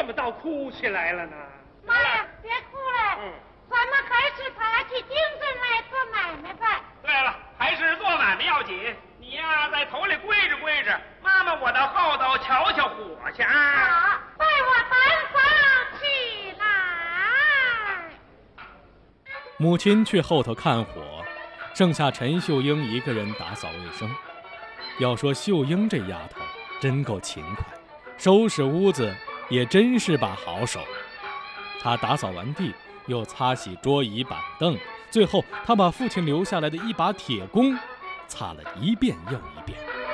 么倒哭起来了呢？ 妈呀，别哭了，咱们还是打起精神来做买卖吧。 对了，还是做买卖要紧。你呀，在头里归着归着，妈妈我到后头瞧瞧火去啊。 好，带我单房起来。 母亲去后头看火，剩下陈秀英一个人打扫卫生。要说秀英这丫头真够勤快，收拾屋子也真是把好手。她打扫完地，又擦洗桌椅板凳，最后她把父亲留下来的一把铁弓擦了一遍又一遍。